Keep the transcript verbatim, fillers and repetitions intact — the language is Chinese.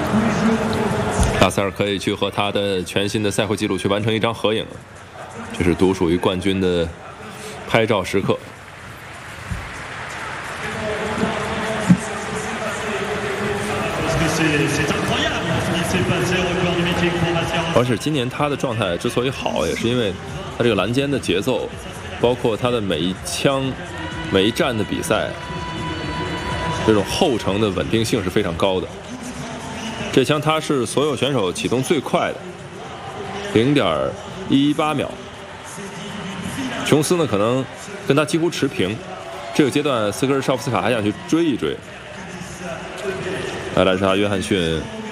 拉塞尔可以去和他的全新的赛会纪录去完成一张合影，这是独属于冠军的拍照时刻。而且今年他的状态之所以好，也是因为他这个篮肩的节奏，包括他的每一枪、每一战的比赛，这种后程的稳定性是非常高的。这枪他是所有选手启动最快的，零点一一八秒。琼斯呢可能跟他几乎持平，这个阶段斯科尔绍夫斯卡还想去追一追。来来是他约翰逊